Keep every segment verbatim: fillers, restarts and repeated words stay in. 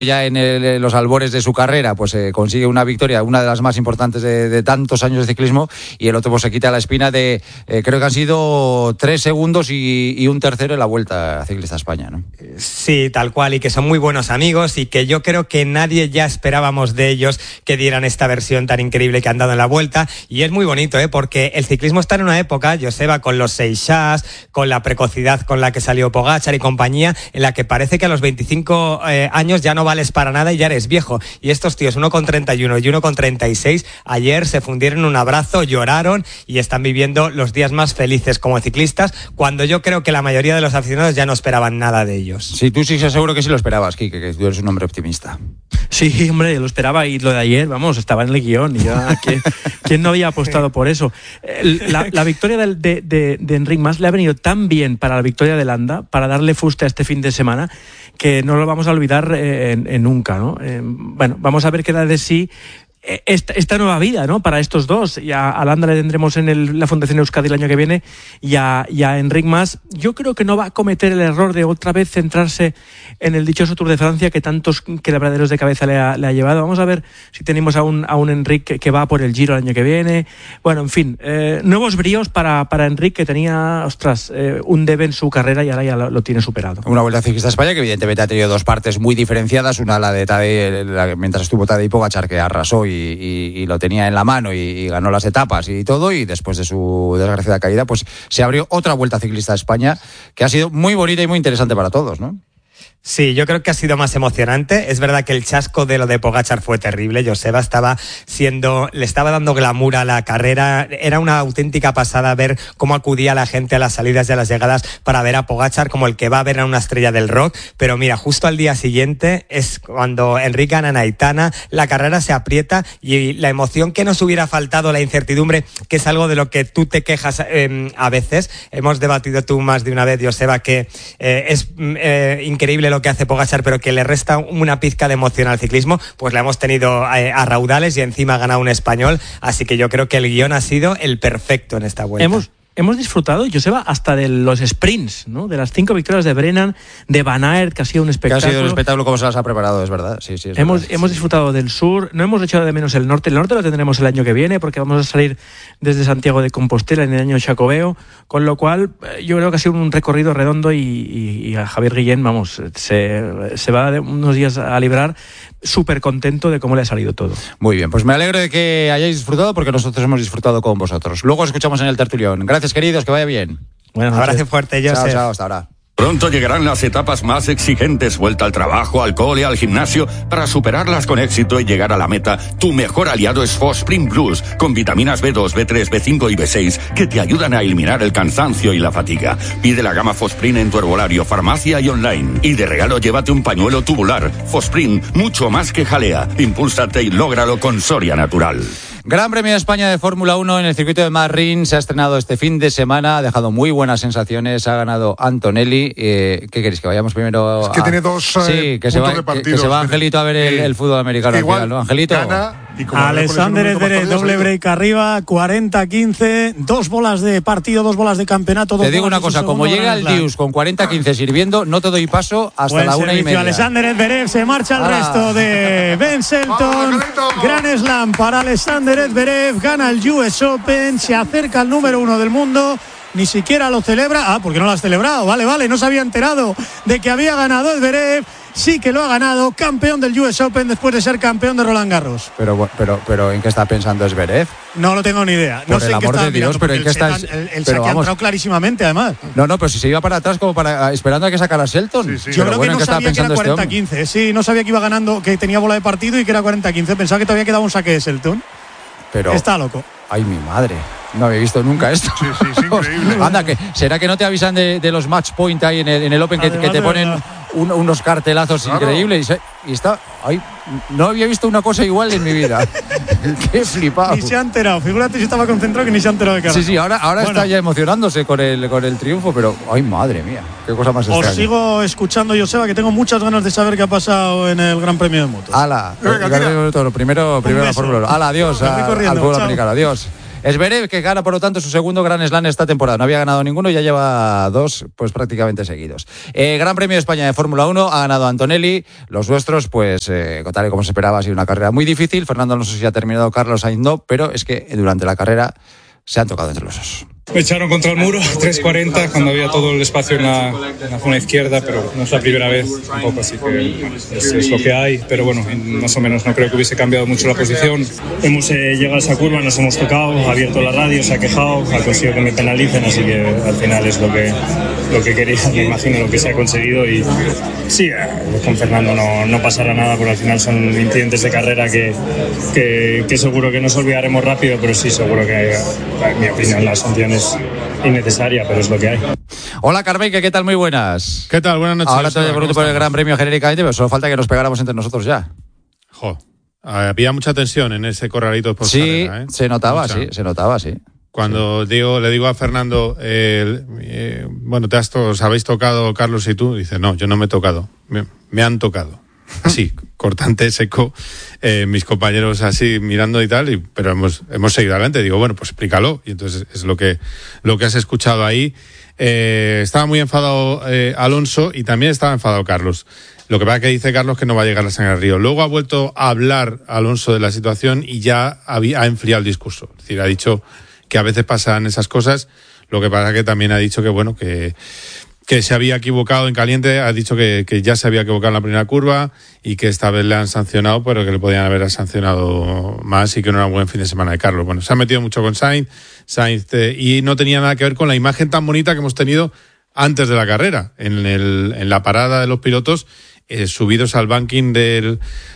ya en, el, en los albores de su carrera, pues eh, consigue una victoria, una de las más importantes de, de tantos años de ciclismo, y el otro pues se quita la espina de, eh, creo que han sido tres segundos y, y un tercero en la Vuelta Ciclista a España, ¿no? Sí, tal cual, y que son muy buenos amigos y que yo creo que nadie ya esperábamos de ellos que dieran esta versión tan increíble que han dado en la Vuelta, y es muy bonito, ¿eh? Porque el ciclismo está en una época, Joseba, con los Seixas, con la precocidad con la que salió Pogačar y compañía, en la que parece que a los veinticinco eh, años ya no vales para nada y ya eres viejo. Y estos tíos, uno con treinta y uno y uno con treinta y seis, ayer se fundieron en un abrazo, lloraron y están viviendo los días más felices como ciclistas, cuando yo creo que la mayoría de los aficionados ya no esperaban nada de ellos. Sí, tú sí seguro que sí lo esperabas, Quique, que tú eres un hombre optimista. Sí, hombre, lo esperaba, y lo de ayer, vamos, estaba en el guión, y ya, ¿quién, ¿quién no había apostado por eso? La, la victoria de, de, de, de Enric Mas le ha venido tan bien para la victoria de Landa, para darle fuste a este fin de semana, que no lo vamos a olvidar eh, en, en nunca, ¿no? Eh, bueno, vamos a ver qué da de sí Esta, esta nueva vida, ¿no? Para estos dos. Y a, a Landa le tendremos en el, la Fundación Euskadi el año que viene, y a, y a Enric Mas, yo creo que no va a cometer el error de otra vez centrarse en el dichoso Tour de Francia que tantos quebraderos de cabeza le ha, le ha llevado. Vamos a ver si tenemos a un, a un Enric que, que va por el Giro el año que viene. Bueno, en fin, eh, nuevos bríos para, para Enric, que tenía, ostras, eh, un debe en su carrera y ahora ya lo, lo tiene superado. Una Vuelta Ciclista a España que evidentemente ha tenido dos partes muy diferenciadas, una la de Tadej, la, mientras estuvo Tadej Pogačar, que arrasó y Y, y, y lo tenía en la mano y, y ganó las etapas y todo, y después de su desgraciada caída pues se abrió otra Vuelta Ciclista a España que ha sido muy bonita y muy interesante para todos, ¿no? Sí, yo creo que ha sido más emocionante. Es verdad que el chasco de lo de Pogačar fue terrible. Joseba estaba siendo, le estaba dando glamour a la carrera. Era una auténtica pasada ver cómo acudía la gente a las salidas y a las llegadas para ver a Pogačar como el que va a ver a una estrella del rock. Pero mira, justo al día siguiente es cuando Enric gana en Aitana, la carrera se aprieta y la emoción que nos hubiera faltado, la incertidumbre, que es algo de lo que tú te quejas eh, a veces. Hemos debatido tú más de una vez, Joseba, que eh, es eh, increíble lo que hace Pogačar, pero que le resta una pizca de emoción al ciclismo. Pues la hemos tenido eh, a raudales, y encima ha ganado un español, así que yo creo que el guión ha sido el perfecto en esta vuelta. Hemos Hemos disfrutado, Joseba, hasta de los sprints, ¿no? De las cinco victorias de Brennan, de Van Aert, que ha sido un espectáculo. Que ha sido un espectáculo como se las ha preparado, es verdad. Sí, sí, es hemos verdad. hemos sí. disfrutado del sur, no hemos echado de menos el norte. El norte lo tendremos el año que viene, porque vamos a salir desde Santiago de Compostela en el año Xacobeo, con lo cual yo creo que ha sido un recorrido redondo, y, y, y a Javier Guillén, vamos, se, se va de unos días a librar súper contento de cómo le ha salido todo. Muy bien, pues me alegro de que hayáis disfrutado, porque nosotros hemos disfrutado con vosotros. Luego os escuchamos en el tertulión. Gracias, queridos, que vaya bien. Buenas noches. Abrazo fuerte, Josep. Chao, chao, hasta ahora. Pronto llegarán las etapas más exigentes, vuelta al trabajo, al cole, al gimnasio. Para superarlas con éxito y llegar a la meta, tu mejor aliado es Fosprint Plus, con vitaminas B dos, B tres, B cinco y B seis, que te ayudan a eliminar el cansancio y la fatiga. Pide la gama Fosprint en tu herbolario, farmacia y online. Y de regalo llévate un pañuelo tubular. Fosprint, mucho más que jalea. Impúlsate y lógralo con Soria Natural. Gran Premio de España de Fórmula uno en el circuito de Marrín. Se ha estrenado este fin de semana, ha dejado muy buenas sensaciones, ha ganado Antonelli. Eh, ¿Qué queréis? ¿Que vayamos primero? Es que a... tiene dos sí, eh, que se va, repartidos. Que, que se va Angelito a ver el, el fútbol americano. Igual, al final, ¿no? Angelito. Gana, y como Alexander Zverev, doble break arriba, cuarenta quince, dos bolas de partido, dos bolas de campeonato. Te digo una cosa, como llega el Dius con cuarenta quince sirviendo, no te doy paso hasta Buen la una y media. Alexander Zverev, se marcha el ¡Hala! resto de Ben Shelton. Gran Slam para Alexander Zverev, gana el U S Open, se acerca al número uno del mundo. Ni siquiera lo celebra. Ah, porque no lo has celebrado. Vale, vale, no se había enterado de que había ganado Zverev. Sí que lo ha ganado, campeón del U S Open después de ser campeón de Roland Garros. Pero, pero, pero ¿en qué está pensando Zverev? No lo tengo ni idea. No Por sé el en qué amor está de Dios, mirando, pero ¿en qué el estás? setan- El, el Pero saque ha vamos. entrado clarísimamente, además. No, no, pero si se iba para atrás como para esperando a que sacara Shelton. Sí, sí. Yo Pero creo bueno, ¿en que qué no estaba sabía que era pensando este cuarenta hombre? quince. Sí, no sabía que iba ganando, que tenía bola de partido y que era cuarenta quince. Pensaba que todavía quedaba un saque de Shelton. Pero, Está loco. ay, mi madre. No había visto nunca esto. Sí, sí, sí, increíble. Anda, que ¿será que no te avisan de, de los match point ahí en el, en el Open, que, Además, que te de ponen verdad. un- unos cartelazos Claro. increíbles? Y, se- y está. Ay, no había visto una cosa igual en mi vida. Qué flipado. Ni se ha enterado. Figúrate si estaba concentrado que ni se ha enterado de cara. Sí, sí, ahora, ahora Bueno. está ya emocionándose con el, con el triunfo, pero ay, madre mía, qué cosa más Os extraña. sigo escuchando, Joseba, que tengo muchas ganas de saber qué ha pasado en el Gran Premio de Motos. Ala, Venga, Gran tira. Premio de Motor, primero, primero la beso. Fórmula uno. Ala, adiós Me voy a- corriendo, al pueblo chao. americano, adiós. Zverev, que gana por lo tanto su segundo Grand Slam esta temporada. No había ganado ninguno y ya lleva dos pues prácticamente seguidos. Eh, Gran Premio de España de Fórmula uno, ha ganado Antonelli. Los nuestros, pues eh, tal y como se esperaba, ha sido una carrera muy difícil. Fernando Alonso sí ha terminado, Carlos Sainz no, pero es que durante la carrera se han tocado entre los osos. Me echaron contra el muro, tres cuarenta, cuando había todo el espacio en la, en la zona izquierda, pero no es la primera vez tampoco, así que bueno, es, es lo que hay, pero bueno, más o menos no creo que hubiese cambiado mucho la posición. Hemos eh, llegado a esa curva, nos hemos tocado, ha abierto la radio, se ha quejado, ha conseguido que me penalicen, así que al final es lo que, lo que quería, me imagino lo que se ha conseguido y sí, eh, con Fernando no, no pasará nada, porque al final son incidentes de carrera que, que, que seguro que nos olvidaremos rápido, pero sí, seguro que, en mi opinión, la sanción es innecesaria, pero es lo que hay. Hola Carmeike, ¿qué tal? Muy buenas. ¿Qué tal? Buenas noches. Ahora te pregunto por el Gran Premio genéricamente, pero solo falta que nos pegáramos entre nosotros ya. Jo, había mucha tensión en ese corralito por Sí, carrera, ¿eh? se notaba, Mucha. sí, se notaba, sí. Cuando sí. digo, le digo a Fernando, eh, eh, bueno, te has to- os habéis tocado Carlos y tú, dice, no, yo no me he tocado, me, me han tocado. Así, cortante, seco, eh, mis compañeros así mirando y tal, y, pero hemos, hemos seguido adelante. Digo, bueno, pues explícalo. Y entonces es lo que, lo que has escuchado ahí. Eh, estaba muy enfadado eh, Alonso y también estaba enfadado Carlos. Lo que pasa es que dice Carlos que no va a llegar la sangre al río. Luego ha vuelto a hablar Alonso de la situación y ya había, ha enfriado el discurso. Es decir, ha dicho que a veces pasan esas cosas. Lo que pasa es que también ha dicho que, bueno, que... que se había equivocado en caliente, ha dicho que, que ya se había equivocado en la primera curva y que esta vez le han sancionado, pero que le podían haber sancionado más y que no era un buen fin de semana de Carlos. Bueno, se ha metido mucho con Sainz, Sainz eh, y no tenía nada que ver con la imagen tan bonita que hemos tenido antes de la carrera, en, el, en la parada de los pilotos, eh, subidos al banking del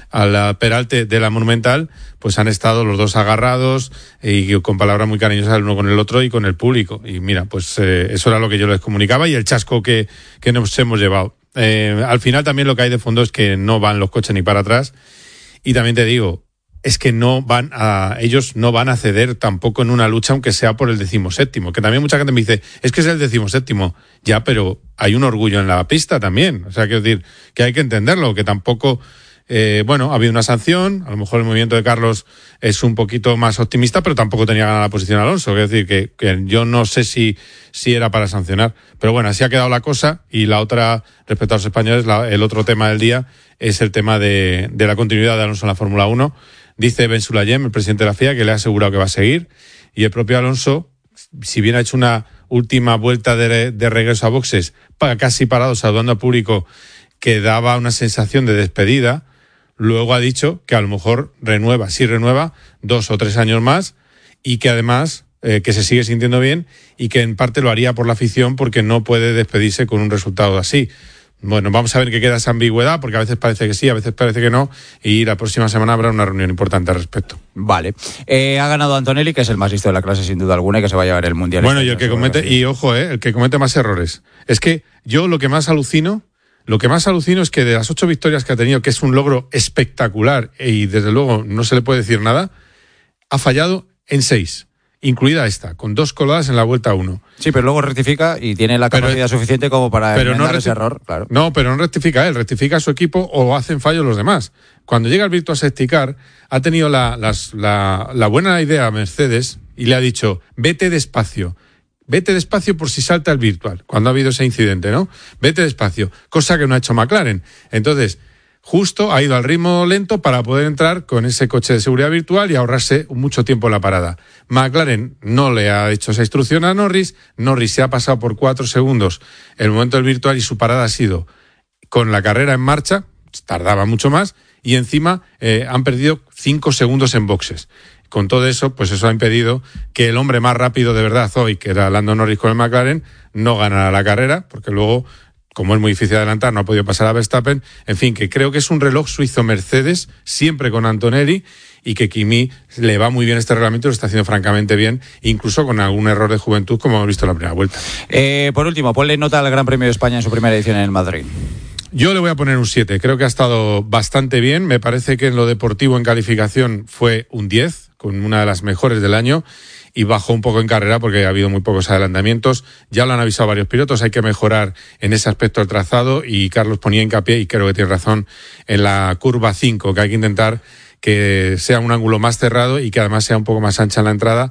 al peralte de la Monumental, pues han estado los dos agarrados y con palabras muy cariñosas el uno con el otro y con el público. Y mira, pues eh, eso era lo que yo les comunicaba y el chasco que, que nos hemos llevado. Eh, al final también lo que hay de fondo es que no van los coches ni para atrás. Y también te digo, es que no van a, ellos no van a ceder tampoco en una lucha, aunque sea por el decimoséptimo. Que también mucha gente me dice, es que es el decimoséptimo. Ya, pero hay un orgullo en la pista también. O sea, quiero decir, que hay que entenderlo, que tampoco... Eh, bueno, ha habido una sanción, a lo mejor el movimiento de Carlos es un poquito más optimista, pero tampoco tenía ganada la posición Alonso, es decir, que, que yo no sé si, si era para sancionar, pero bueno, así ha quedado la cosa. Y la otra, respecto a los españoles, la, el otro tema del día es el tema de, de la continuidad de Alonso en la Fórmula uno. Dice Ben Sulayem, el presidente de la F I A, que le ha asegurado que va a seguir, y el propio Alonso, si bien ha hecho una última vuelta de, de regreso a boxes, para, casi parado, saludando al público, que daba una sensación de despedida, luego ha dicho que a lo mejor renueva, sí renueva, dos o tres años más y que además eh, que se sigue sintiendo bien y que en parte lo haría por la afición porque no puede despedirse con un resultado así. Bueno, vamos a ver qué queda esa ambigüedad, porque a veces parece que sí, a veces parece que no, y la próxima semana habrá una reunión importante al respecto. Vale. Eh, ha ganado Antonelli, que es el más listo de la clase sin duda alguna y que se va a llevar el Mundial. Bueno, este y el año, que comete, seguro que sí. y ojo, eh, el que comete más errores. Es que yo lo que más alucino... Lo que más alucino es que de las ocho victorias que ha tenido, que es un logro espectacular y desde luego no se le puede decir nada, ha fallado en seis, incluida esta, con dos coladas en la vuelta uno. Sí, pero luego rectifica y tiene la capacidad pero, suficiente como para pero enmendar no ese recti- error, claro. No, pero no rectifica él, rectifica su equipo o hacen fallos los demás. Cuando llega el Virtual Safety Car, ha tenido la, las, la, la buena idea a Mercedes y le ha dicho, vete despacio. Vete despacio por si salta el virtual, cuando ha habido ese incidente, ¿no? Vete despacio, cosa que no ha hecho McLaren. Entonces, justo ha ido al ritmo lento para poder entrar con ese coche de seguridad virtual y ahorrarse mucho tiempo en la parada. McLaren no le ha hecho esa instrucción a Norris, Norris se ha pasado por cuatro segundos el momento del virtual y su parada ha sido con la carrera en marcha, tardaba mucho más, y encima eh, han perdido cinco segundos en boxes. Con todo eso, pues eso ha impedido que el hombre más rápido de verdad hoy, que era Lando Norris con el McLaren, no ganara la carrera, porque luego, como es muy difícil adelantar, no ha podido pasar a Verstappen. En fin, que creo que es un reloj suizo Mercedes, siempre con Antonelli, y que Kimi le va muy bien este reglamento, lo está haciendo francamente bien, incluso con algún error de juventud, como hemos visto en la primera vuelta. Eh, por último, ponle nota al Gran Premio de España en su primera edición en el Madrid. Yo le voy a poner un siete, creo que ha estado bastante bien, me parece que en lo deportivo en calificación fue un diez, con una de las mejores del año, y bajó un poco en carrera porque ha habido muy pocos adelantamientos, ya lo han avisado varios pilotos, hay que mejorar en ese aspecto el trazado, y Carlos ponía hincapié, y creo que tiene razón, en la curva cinco, que hay que intentar que sea un ángulo más cerrado y que además sea un poco más ancha en la entrada,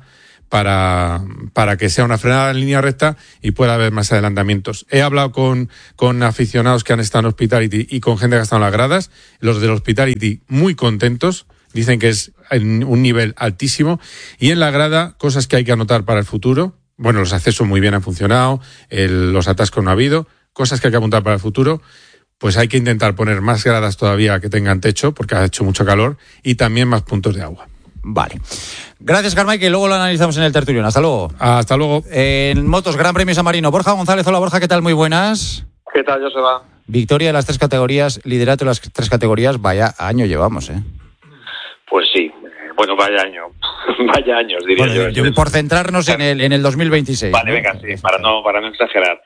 para, para que sea una frenada en línea recta y pueda haber más adelantamientos. He hablado con, con aficionados que han estado en Hospitality y con gente que ha estado en las gradas. Los del Hospitality muy contentos, dicen que es en un nivel altísimo. Y en la grada, cosas que hay que anotar para el futuro. Bueno, los accesos muy bien han funcionado, el, los atascos no ha habido. Cosas que hay que apuntar para el futuro. Pues hay que intentar poner más gradas todavía que tengan techo, porque ha hecho mucho calor, y también más puntos de agua. Vale. Gracias, Carmay, que luego lo analizamos en el tertulión. Hasta luego. Hasta luego. En motos, Gran Premio San Marino. Borja González, hola Borja, ¿qué tal? Muy buenas. ¿Qué tal, Joseba? Victoria de las tres categorías, liderato de las tres categorías, vaya año llevamos, ¿eh? Pues sí, bueno, vaya año, vaya años, diría bueno, yo. yo. Por centrarnos en el, en el dos mil veintiséis. Vale, ¿no? venga, sí, para no, para no exagerar.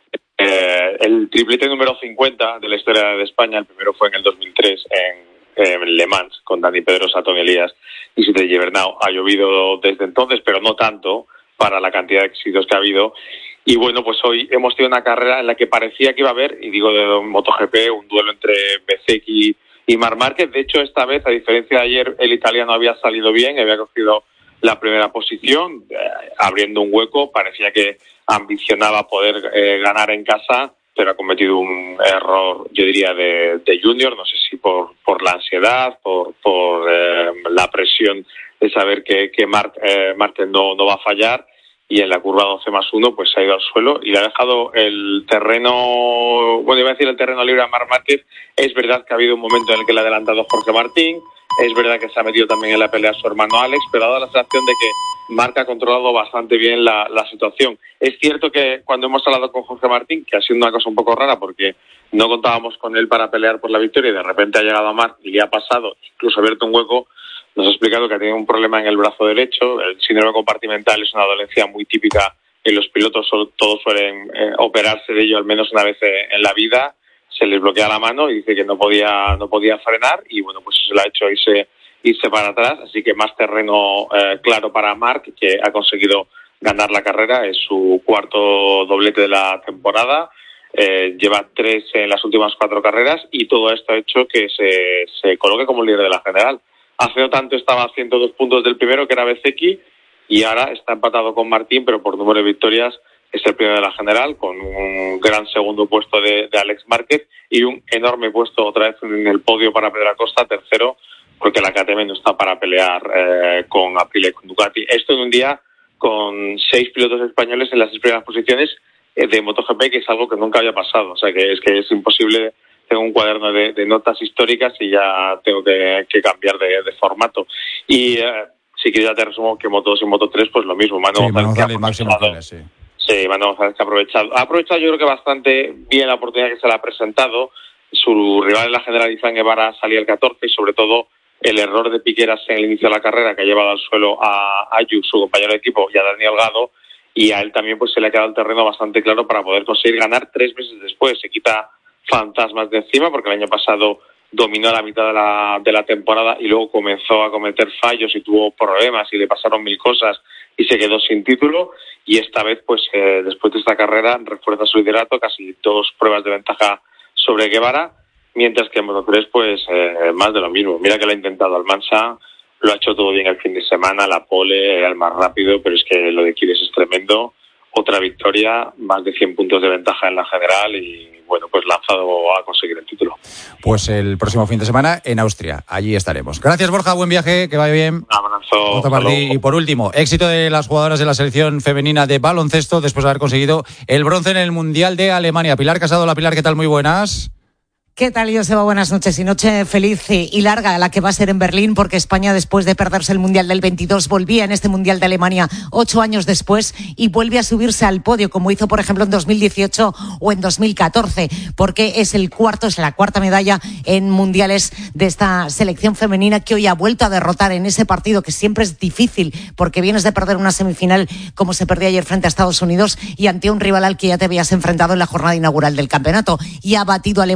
Eh, el triplete número cincuenta de la historia de España, el primero fue en el dos mil tres en, en Le Mans con Dani Pedrosa, Tony Elías y Site Gibernau. Ha llovido desde entonces, pero no tanto para la cantidad de éxitos que ha habido. Y bueno, pues hoy hemos tenido una carrera en la que parecía que iba a haber, y digo de MotoGP, un duelo entre Bezzecchi y Marc Márquez. De hecho, esta vez, a diferencia de ayer, el italiano había salido bien, había cogido la primera posición, eh, abriendo un hueco. Parecía que ambicionaba poder eh, ganar en casa, pero ha cometido un error, yo diría, de, de junior, no sé si por, por la ansiedad, por, por eh, la presión de saber que, que Marc, eh, Márquez no, no va a fallar, y en la curva doce más uno pues se ha ido al suelo y le ha dejado el terreno, bueno, iba a decir el terreno libre a Marc Márquez. Es verdad que ha habido un momento en el que le ha adelantado Jorge Martín, es verdad que se ha metido también en la pelea su hermano Alex, pero ha dado la sensación de que Marc ha controlado bastante bien la, la situación. Es cierto que cuando hemos hablado con Jorge Martín, que ha sido una cosa un poco rara porque no contábamos con él para pelear por la victoria y de repente ha llegado a Marc y le ha pasado, incluso abierto un hueco, nos ha explicado que ha tenido un problema en el brazo derecho. El síndrome compartimental es una dolencia muy típica en los pilotos, todos suelen eh, operarse de ello al menos una vez eh, en la vida. Se les bloquea la mano y dice que no podía no podía frenar y bueno, pues eso le ha hecho irse, irse para atrás. Así que más terreno eh, claro para Marc, que ha conseguido ganar la carrera. Es su cuarto doblete de la temporada. Eh, lleva tres en las últimas cuatro carreras y todo esto ha hecho que se, se coloque como líder de la general. Hace no tanto estaba a ciento dos puntos del primero, que era Bezzecchi, y ahora está empatado con Martín, pero por número de victorias es el primero de la general, con un gran segundo puesto de, de Alex Márquez y un enorme puesto otra vez en el podio para Pedro Acosta, tercero, porque la K T M no está para pelear eh, con Aprilia y con Ducati. Esto en un día con seis pilotos españoles en las seis primeras posiciones eh, de MotoGP, que es algo que nunca había pasado. O sea, que es que es imposible. Tengo un cuaderno de, de notas históricas y ya tengo que, que cambiar de, de formato. Y eh, si quieres ya te resumo que Moto dos y Moto tres, pues lo mismo. Manu sí, González, Máximo González, sí. Sí, Manu González que ha aprovechado. Ha aprovechado yo creo que bastante bien la oportunidad que se le ha presentado. Su rival en la general, Izan Guevara, salía el catorce y sobre todo el error de Piqueras en el inicio de la carrera que ha llevado al suelo a Ayu, su compañero de equipo, y a Dani Holgado, y a él también pues se le ha quedado el terreno bastante claro para poder conseguir ganar tres meses después. Se quita fantasmas de encima porque el año pasado dominó la mitad de la, de la temporada y luego comenzó a cometer fallos y tuvo problemas y le pasaron mil cosas y se quedó sin título, y esta vez pues eh, después de esta carrera refuerza su liderato, casi dos pruebas de ventaja sobre Guevara, mientras que en Moto tres pues eh, más de lo mismo. Mira que lo ha intentado Almansa, lo ha hecho todo bien el fin de semana, la pole, el más rápido, pero es que lo de Quiles es tremendo. Otra victoria, más de cien puntos de ventaja en la general y bueno, pues lanzado a conseguir el título. Pues el próximo fin de semana en Austria, allí estaremos. Gracias, Borja, buen viaje, que vaya bien. Un abrazo. Otro partido. Y por último, éxito de las jugadoras de la selección femenina de baloncesto después de haber conseguido el bronce en el Mundial de Alemania. Pilar Casado, la Pilar, ¿qué tal? Muy buenas. ¿Qué tal, Joseba? Buenas noches y noche feliz y larga la que va a ser en Berlín, porque España, después de perderse el Mundial del veintidós, volvía en este Mundial de Alemania ocho años después y vuelve a subirse al podio, como hizo, por ejemplo, en dos mil dieciocho o en dos mil catorce, porque es el cuarto, es la cuarta medalla en mundiales de esta selección femenina, que hoy ha vuelto a derrotar en ese partido que siempre es difícil, porque vienes de perder una semifinal como se perdió ayer frente a Estados Unidos y ante un rival al que ya te habías enfrentado en la jornada inaugural del campeonato, y ha batido a Alemania con la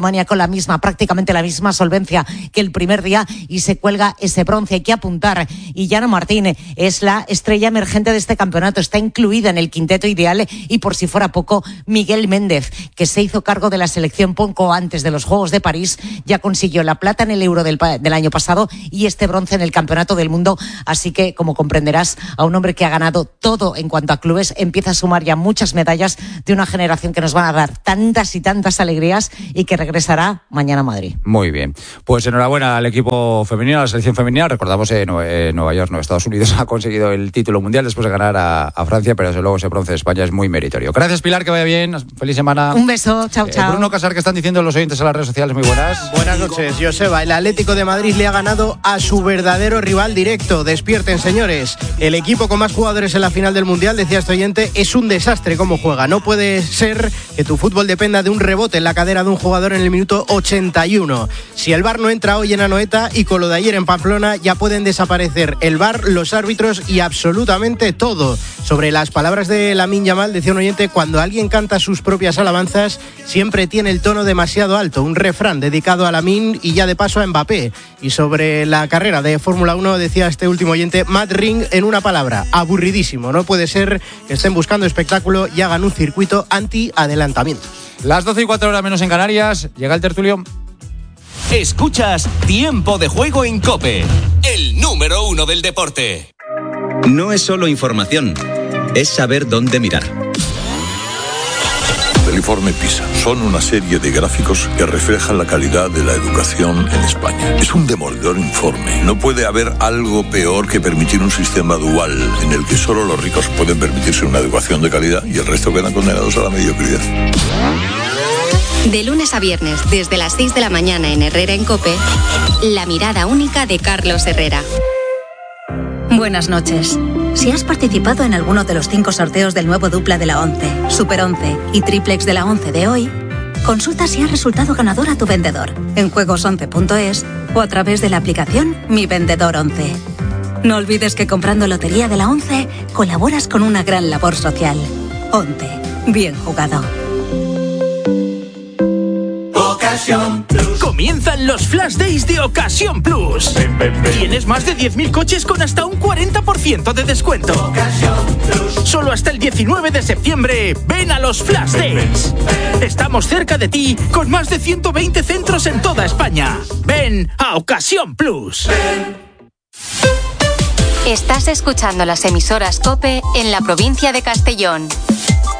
misma, prácticamente la misma solvencia que el primer día y se cuelga ese bronce. Hay que apuntar, y Yana Martín es la estrella emergente de este campeonato, está incluida en el quinteto ideal, y por si fuera poco, Miguel Méndez, que se hizo cargo de la selección poco antes de los Juegos de París, ya consiguió la plata en el Euro del, del año pasado y este bronce en el Campeonato del Mundo, así que, como comprenderás, a un hombre que ha ganado todo en cuanto a clubes, empieza a sumar ya muchas medallas de una generación que nos van a dar tantas y tantas alegrías y que regresará mañana a Madrid. Muy bien, pues enhorabuena al equipo femenino, a la selección femenina. Recordamos que eh, Nueva York, no, Estados Unidos ha conseguido el título mundial después de ganar a, a Francia, pero desde luego ese bronce de España es muy meritorio. Gracias, Pilar, que vaya bien, feliz semana. Un beso, chao, chao. Eh, Bruno Casar, que están diciendo los oyentes en las redes sociales, muy buenas. Buenas noches, Joseba. El Atlético de Madrid le ha ganado a su verdadero rival directo. Despierten, señores. El equipo con más jugadores en la final del Mundial, decía este oyente, es un desastre cómo juega. No puede ser que tu fútbol dependa de un rebote en la cadera de un jugador en el minuto ochenta y uno. Si el V A R no entra hoy en Anoeta, y con lo de ayer en Pamplona, ya pueden desaparecer el V A R, los árbitros y absolutamente todo. Sobre las palabras de Lamine Yamal, decía un oyente, cuando alguien canta sus propias alabanzas, siempre tiene el tono demasiado alto. Un refrán dedicado a Lamine y ya de paso a Mbappé. Y sobre la carrera de Fórmula uno, decía este último oyente, Matt Ring, en una palabra, aburridísimo. No puede ser que estén buscando espectáculo y hagan un circuito anti-adelantamiento. Las doce y cuatro horas menos en Canarias, llega el tertulio. Escuchas Tiempo de Juego en COPE, el número uno del deporte. No es solo información, es saber dónde mirar. El informe PISA son una serie de gráficos que reflejan la calidad de la educación en España. Es un demoledor informe. No puede haber algo peor que permitir un sistema dual en el que solo los ricos pueden permitirse una educación de calidad y el resto quedan condenados a la mediocridad. De lunes a viernes, desde las seis de la mañana en Herrera en COPE, la mirada única de Carlos Herrera. Buenas noches. Si has participado en alguno de los cinco sorteos del nuevo dupla de la once, Super once y Triplex de la once de hoy, consulta si has resultado ganador a tu vendedor en juegos once punto es o a través de la aplicación Mi Vendedor once. No olvides que comprando Lotería de la once colaboras con una gran labor social. once. Bien jugado. Ocasión Plus. Comienzan los Flash Days de Ocasión Plus. Ven, ven, ven. Tienes más de diez mil coches con hasta un cuarenta por ciento de descuento. Ocasión Plus. Solo hasta el diecinueve de septiembre. Ven a los Flash Days. Ven, ven. Estamos cerca de ti con más de ciento veinte centros en toda España. Ven a Ocasión Plus. Ven. Estás escuchando las emisoras COPE en la provincia de Castellón.